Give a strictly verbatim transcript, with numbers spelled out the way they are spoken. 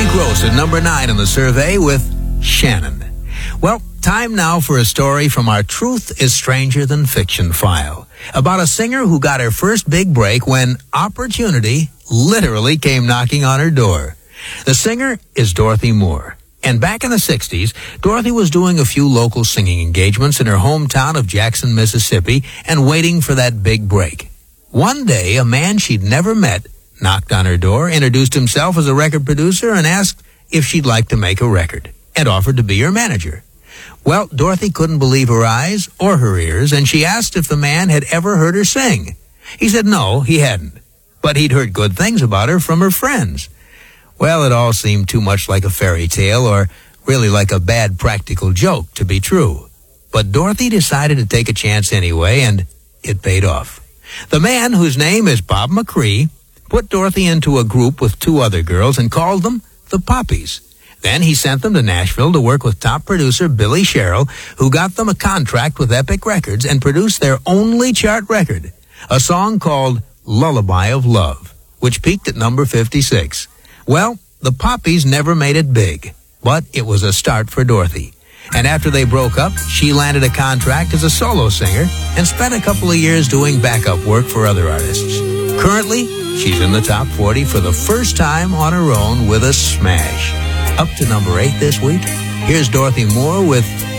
Gross at number nine on the survey with Shannon. Well, time now for a story from our Truth is Stranger Than Fiction file about a singer who got her first big break when opportunity literally came knocking on her door. The singer is Dorothy Moore. And back in the sixties, Dorothy was doing a few local singing engagements in her hometown of Jackson, Mississippi, and waiting for that big break. One day, a man she'd never met knocked on her door, introduced himself as a record producer, and asked if she'd like to make a record, and offered to be her manager. Well, Dorothy couldn't believe her eyes or her ears, and she asked if the man had ever heard her sing. He said no, he hadn't, but he'd heard good things about her from her friends. Well, it all seemed too much like a fairy tale, or really like a bad practical joke, to be true. But Dorothy decided to take a chance anyway, and it paid off. The man, whose name is Bob McCree, put Dorothy into a group with two other girls and called them the Poppies. Then he sent them to Nashville to work with top producer Billy Sherrill, who got them a contract with Epic Records and produced their only chart record, a song called Lullaby of Love, which peaked at number fifty-six. Well, the Poppies never made it big, but it was a start for Dorothy. And after they broke up, she landed a contract as a solo singer and spent a couple of years doing backup work for other artists. Currently, she's in the top forty for the first time on her own with a smash. Up to number eight this week, here's Dorothy Moore with